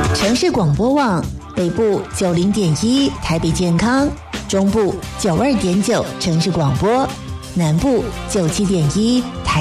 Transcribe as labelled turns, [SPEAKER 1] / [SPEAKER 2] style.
[SPEAKER 1] 城市广播网北部90.1台北健康，中部92.9城市广播，南部97.1台